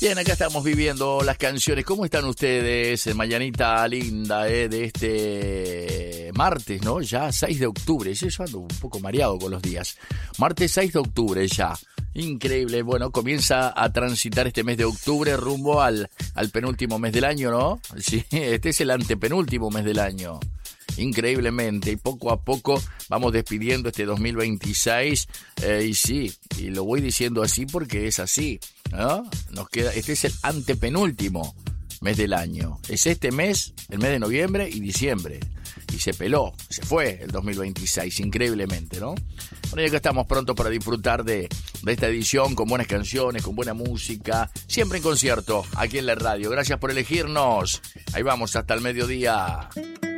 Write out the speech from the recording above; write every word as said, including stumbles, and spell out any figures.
Bien, acá estamos viviendo las canciones. ¿Cómo están ustedes? Mañanita linda eh, de este martes, ¿no? Ya seis de octubre. Yo ando un poco mareado con los días. Martes seis de octubre ya. Increíble. Bueno, comienza a transitar este mes de octubre rumbo al, al penúltimo mes del año, ¿no? Sí, este es el antepenúltimo mes del año. Increíblemente, y poco a poco vamos despidiendo este dos mil veintiséis, eh, y sí, y lo voy diciendo así porque es así, ¿no? Nos queda, este es el antepenúltimo mes del año, es este mes, el mes de noviembre y diciembre, y se peló, se fue el dos mil veintiséis, increíblemente, ¿no? Bueno, y acá estamos pronto para disfrutar de, de esta edición con buenas canciones, con buena música, siempre en concierto, aquí en la radio. Gracias por elegirnos, ahí vamos hasta el mediodía.